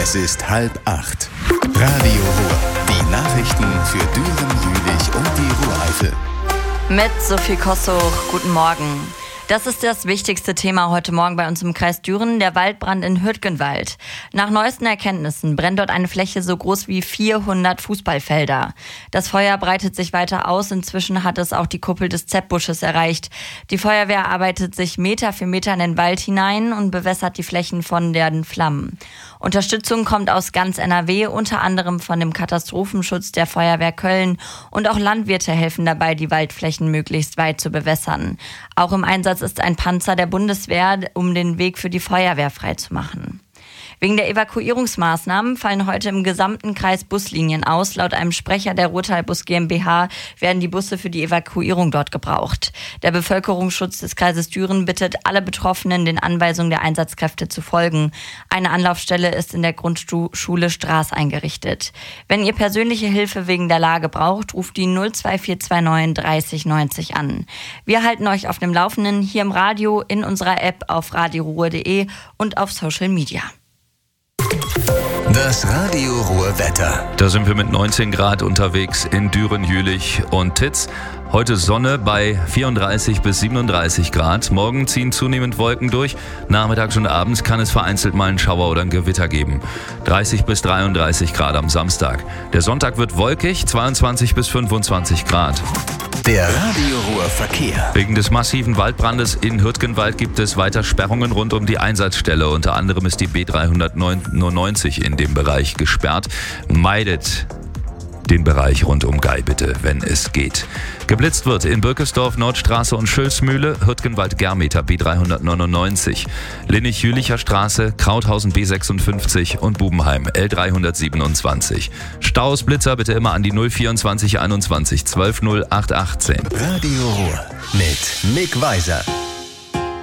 Es ist 7:30. Radio Ruhr. Die Nachrichten für Düren, Jülich und die Ruhr-Eifel. Mit Sophie Kossuch, guten Morgen. Das ist das wichtigste Thema heute Morgen bei uns im Kreis Düren, der Waldbrand in Hürtgenwald. Nach neuesten Erkenntnissen brennt dort eine Fläche so groß wie 400 Fußballfelder. Das Feuer breitet sich weiter aus. Inzwischen hat es auch die Kuppel des Zeppbusches erreicht. Die Feuerwehr arbeitet sich Meter für Meter in den Wald hinein und bewässert die Flächen von den Flammen. Unterstützung kommt aus ganz NRW, unter anderem von dem Katastrophenschutz der Feuerwehr Köln, und auch Landwirte helfen dabei, die Waldflächen möglichst weit zu bewässern. Auch im Einsatz ist ein Panzer der Bundeswehr, um den Weg für die Feuerwehr freizumachen. Wegen der Evakuierungsmaßnahmen fallen heute im gesamten Kreis Buslinien aus. Laut einem Sprecher der Ruhrtalbus GmbH werden die Busse für die Evakuierung dort gebraucht. Der Bevölkerungsschutz des Kreises Düren bittet alle Betroffenen, den Anweisungen der Einsatzkräfte zu folgen. Eine Anlaufstelle ist in der Grundschule Straß eingerichtet. Wenn ihr persönliche Hilfe wegen der Lage braucht, ruft die 02429 30 90 an. Wir halten euch auf dem Laufenden hier im Radio, in unserer App, auf radioruhr.de und auf Social Media. Das Radio Ruhr Wetter. Da sind wir mit 19 Grad unterwegs in Düren, Jülich und Titz. Heute Sonne bei 34 bis 37 Grad. Morgen ziehen zunehmend Wolken durch. Nachmittags und abends kann es vereinzelt mal einen Schauer oder ein Gewitter geben. 30 bis 33 Grad am Samstag. Der Sonntag wird wolkig, 22 bis 25 Grad. Der Radio Ruhr Verkehr. Wegen des massiven Waldbrandes in Hürtgenwald gibt es weiter Sperrungen rund um die Einsatzstelle. Unter anderem ist die B399 in dem Bereich gesperrt. Meidet den Bereich rund um Gei bitte, wenn es geht. Geblitzt wird in Birkesdorf, Nordstraße und Schülsmühle, Hürtgenwald-Germeter B399, Linnich-Jülicher Straße, Krauthausen B56 und Bubenheim L327. Staus, Blitzer bitte immer an die 024 21 12 0818. Radio Ruhr mit Mick Weiser.